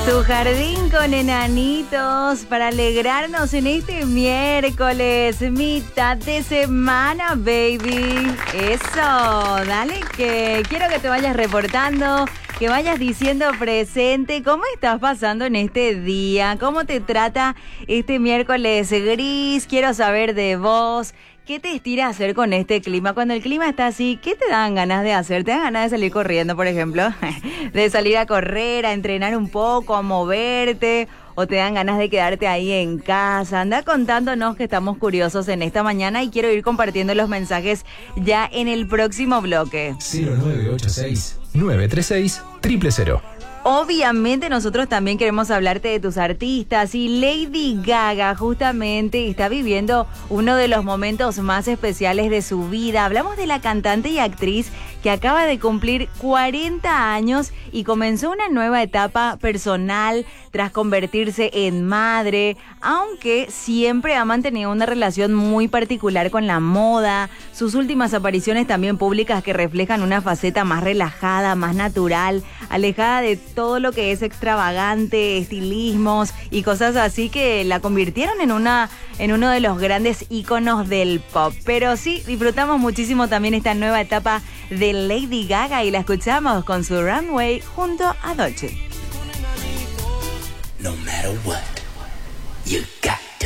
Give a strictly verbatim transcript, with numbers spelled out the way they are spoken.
Tu jardín con enanitos para alegrarnos en este miércoles, mitad de semana, baby. Eso, dale que quiero que te vayas reportando, que vayas diciendo presente, cómo estás pasando en este día, cómo te trata este miércoles gris, quiero saber de vos. ¿Qué te estira a hacer con este clima? Cuando el clima está así, ¿qué te dan ganas de hacer? ¿Te dan ganas de salir corriendo, por ejemplo? De salir a correr, a entrenar un poco, a moverte, o te dan ganas de quedarte ahí en casa. Anda contándonos, que estamos curiosos en esta mañana y quiero ir compartiendo los mensajes ya en el próximo bloque. cero nueve ocho seis, nueve tres seis, cero cero cero. Obviamente nosotros también queremos hablarte de tus artistas y Lady Gaga justamente está viviendo uno de los momentos más especiales de su vida. Hablamos de la cantante y actriz que acaba de cumplir cuarenta años y comenzó una nueva etapa personal tras convertirse en madre, aunque siempre ha mantenido una relación muy particular con la moda. Sus últimas apariciones también públicas que reflejan una faceta más relajada, más natural, alejada de todo lo que es extravagante, estilismos y cosas así que la convirtieron en una en uno de los grandes íconos del pop. Pero sí, disfrutamos muchísimo también esta nueva etapa de Lady Gaga y la escuchamos con su Runway junto a Dolce. No matter what, you